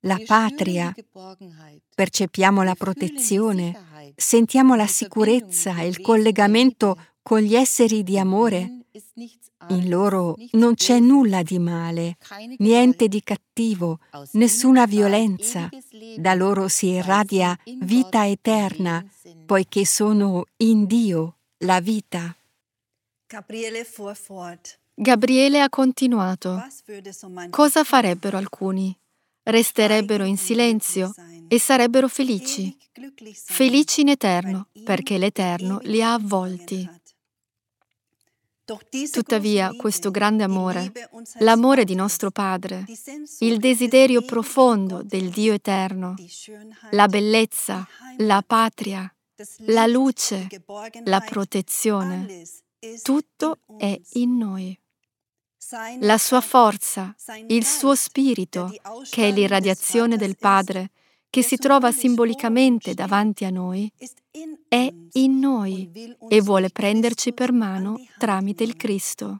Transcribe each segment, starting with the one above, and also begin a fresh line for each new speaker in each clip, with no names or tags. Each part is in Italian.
la patria, percepiamo la protezione, sentiamo la sicurezza e il collegamento con gli esseri di amore. In loro non c'è nulla di male, niente di cattivo, nessuna violenza. Da loro si irradia vita eterna, poiché sono in Dio la vita.
Gabriele ha continuato. Cosa farebbero alcuni? Resterebbero in silenzio e sarebbero felici. Felici in eterno, perché l'Eterno li ha avvolti. Tuttavia, questo grande amore, l'amore di nostro Padre, il desiderio profondo del Dio eterno, la bellezza, la patria, la luce, la protezione, tutto è in noi. La sua forza, il suo spirito, che è l'irradiazione del Padre, che si trova simbolicamente davanti a noi, è in noi e vuole prenderci per mano tramite il Cristo.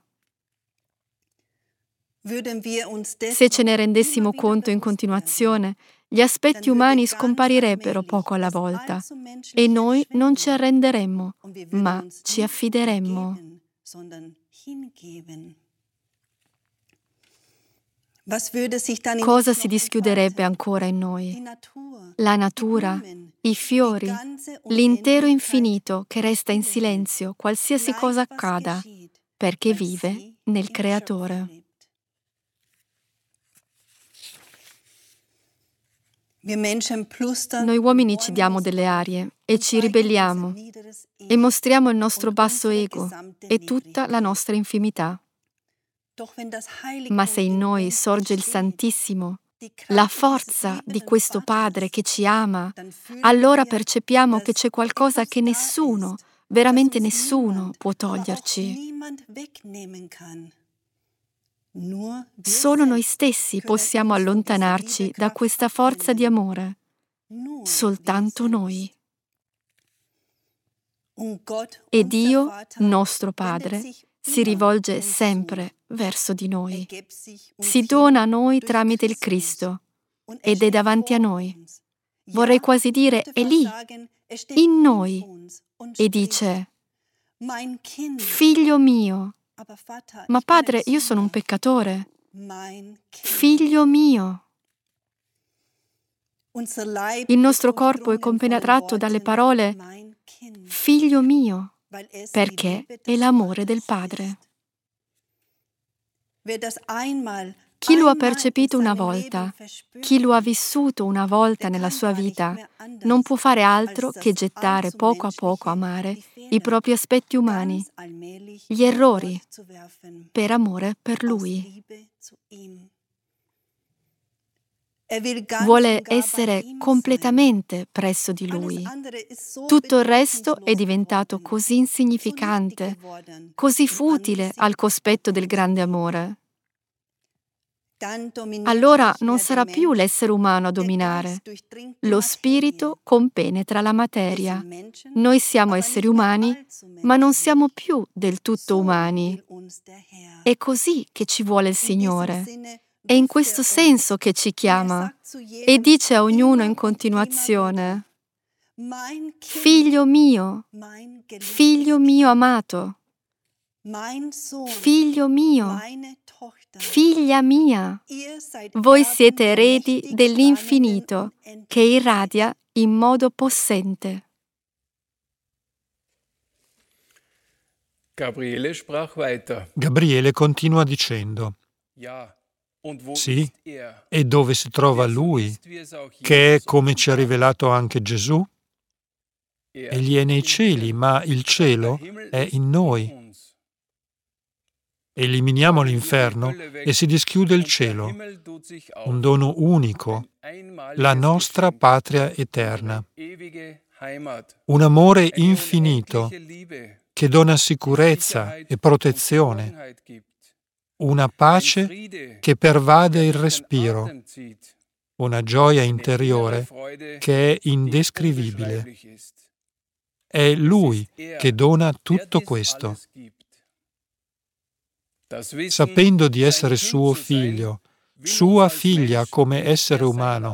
Se ce ne rendessimo conto in continuazione, gli aspetti umani scomparirebbero poco alla volta e noi non ci arrenderemmo, ma ci affideremmo. Cosa si dischiuderebbe ancora in noi? La natura, i fiori, l'intero infinito che resta in silenzio qualsiasi cosa accada, perché vive nel Creatore. Noi uomini ci diamo delle arie e ci ribelliamo e mostriamo il nostro basso ego e tutta la nostra infimità. Ma se in noi sorge il Santissimo, la forza di questo Padre che ci ama, allora percepiamo che c'è qualcosa che nessuno, veramente nessuno, può toglierci. Solo noi stessi possiamo allontanarci da questa forza di amore. Soltanto noi. E Dio, nostro Padre, si rivolge sempre verso di noi. Si dona a noi tramite il Cristo ed è davanti a noi. Vorrei quasi dire, è lì, in noi, e dice: Figlio mio. Ma Padre, io sono un peccatore. Figlio mio. Il nostro corpo è compenetrato dalle parole Figlio mio, perché è l'amore del Padre. Chi lo ha percepito una volta, chi lo ha vissuto una volta nella sua vita, non può fare altro che gettare poco a poco a mare i propri aspetti umani, gli errori, per amore per Lui. Vuole essere completamente presso di Lui. Tutto il resto è diventato così insignificante, così futile al cospetto del grande amore. Allora non sarà più l'essere umano a dominare. Lo spirito compenetra la materia. Noi siamo esseri umani, ma non siamo più del tutto umani. È così che ci vuole il Signore. È in questo senso che ci chiama e dice a ognuno in continuazione: Figlio mio amato, figlio mio, figlia mia, voi siete eredi dell'infinito che irradia in modo possente.
Gabriele continua dicendo: Sì, e dove si trova Lui, che è come ci ha rivelato anche Gesù? Egli è nei cieli, ma il cielo è in noi. Eliminiamo l'inferno e si dischiude il cielo, un dono unico, la nostra patria eterna, un amore infinito che dona sicurezza e protezione, una pace che pervade il respiro, una gioia interiore che è indescrivibile. È Lui che dona tutto questo. Sapendo di essere suo figlio, sua figlia come essere umano,